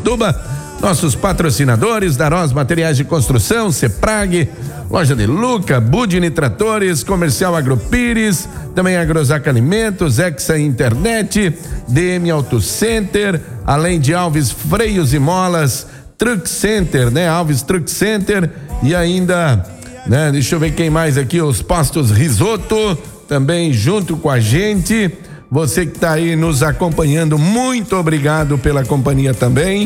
Pirituba, nossos patrocinadores, Darós Materiais de Construção, Ceprag, Loja de Luca, Budini Tratores, Comercial Agropires, também Agrozac Alimentos, Exa Internet, DM Auto Center, além de Alves Freios e Molas, Truck Center, né? Alves Truck Center e ainda, né? Deixa eu ver quem mais aqui, os Postos Risoto, também junto com a gente. Você que está aí nos acompanhando, muito obrigado pela companhia também.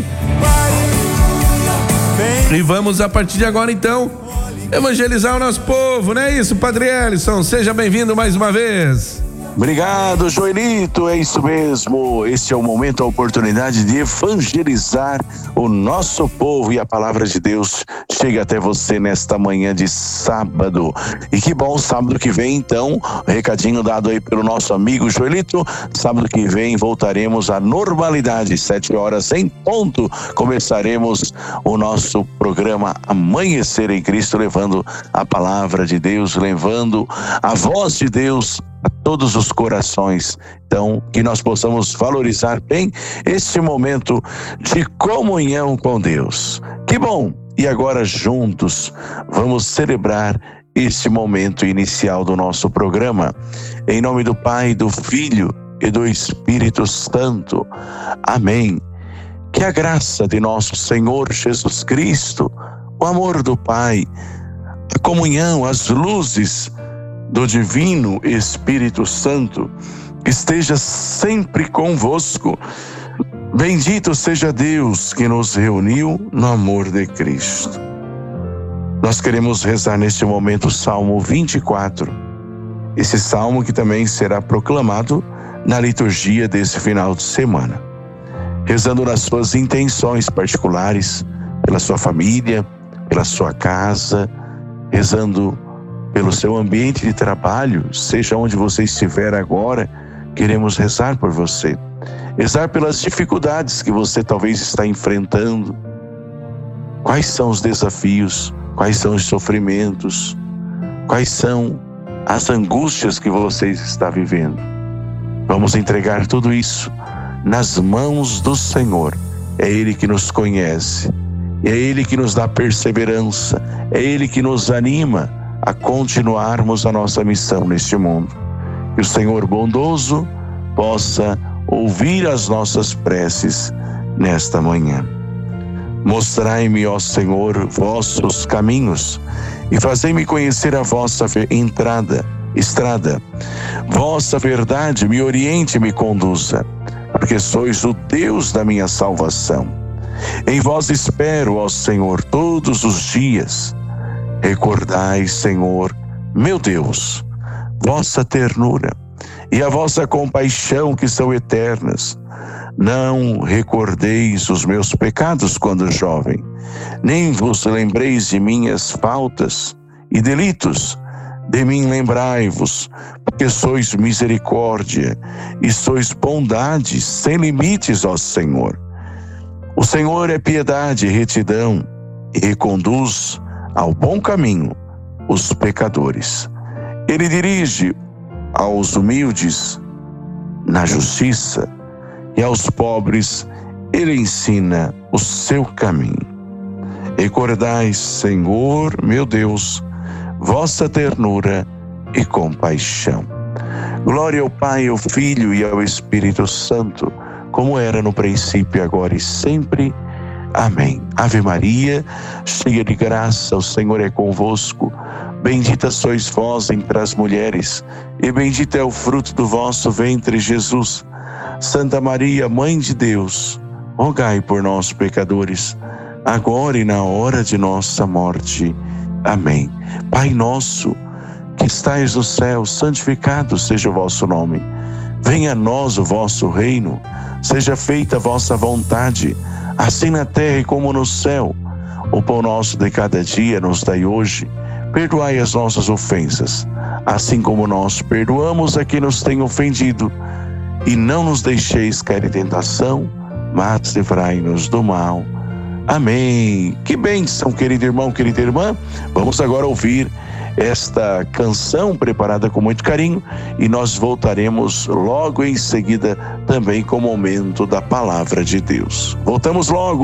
E vamos a partir de agora então evangelizar o nosso povo, não é isso, Padre Ellison? Seja bem-vindo mais uma vez. Obrigado, Joelito, é isso mesmo. Esse é o momento, a oportunidade de evangelizar o nosso povo e a palavra de Deus chega até você nesta manhã de sábado. E que bom, sábado que vem, então, recadinho dado aí pelo nosso amigo Joelito, sábado que vem voltaremos à normalidade, 7h em ponto, começaremos o nosso programa Amanhecer em Cristo, levando a palavra de Deus, levando a voz de Deus a todos os corações. Então, que nós possamos valorizar bem este momento de comunhão com Deus. Que bom! E agora juntos vamos celebrar este momento inicial do nosso programa. Em nome do Pai, do Filho e do Espírito Santo. Amém. Que a graça de nosso Senhor Jesus Cristo, o amor do Pai, a comunhão, as luzes do Divino Espírito Santo esteja sempre convosco. Bendito seja Deus que nos reuniu no amor de Cristo. Nós queremos rezar neste momento o Salmo 24. Esse salmo que também será proclamado na liturgia desse final de semana. Rezando nas suas intenções particulares, pela sua família, pela sua casa, rezando pelo seu ambiente de trabalho, seja onde você estiver agora, queremos rezar por você. Rezar pelas dificuldades que você talvez está enfrentando. Quais são os desafios? Quais são os sofrimentos? Quais são as angústias que você está vivendo? Vamos entregar tudo isso nas mãos do Senhor. É Ele que nos conhece. É Ele que nos dá perseverança. É Ele que nos anima a continuarmos a nossa missão neste mundo. Que o Senhor bondoso possa ouvir as nossas preces nesta manhã. Mostrai-me, ó Senhor, vossos caminhos e fazei-me conhecer a vossa estrada. Vossa verdade me oriente e me conduza, porque sois o Deus da minha salvação. Em vós espero, ó Senhor, todos os dias. Recordai, Senhor, meu Deus, vossa ternura e a vossa compaixão que são eternas. Não recordeis os meus pecados quando jovem, nem vos lembreis de minhas faltas e delitos. De mim lembrai-vos, porque sois misericórdia e sois bondade sem limites, ó Senhor. O Senhor é piedade e retidão e reconduz ao bom caminho os pecadores. Ele dirige aos humildes na justiça e aos pobres ele ensina o seu caminho. Recordai, Senhor, meu Deus, vossa ternura e compaixão. Glória ao Pai, ao Filho e ao Espírito Santo, como era no princípio, agora e sempre. Amém. Ave Maria, cheia de graça, o Senhor é convosco. Bendita sois vós entre as mulheres, e bendito é o fruto do vosso ventre, Jesus. Santa Maria, Mãe de Deus, rogai por nós, pecadores, agora e na hora de nossa morte. Amém. Pai nosso, que estais no céu, santificado seja o vosso nome. Venha a nós o vosso reino, seja feita a vossa vontade, assim na terra como no céu. O pão nosso de cada dia nos dai hoje. Perdoai as nossas ofensas, assim como nós perdoamos a quem nos tem ofendido. E não nos deixeis cair em tentação, mas livrai-nos do mal. Amém. Que bênção, querido irmão, querida irmã. Vamos agora ouvir esta canção preparada com muito carinho e nós voltaremos logo em seguida também com o momento da palavra de Deus. Voltamos logo.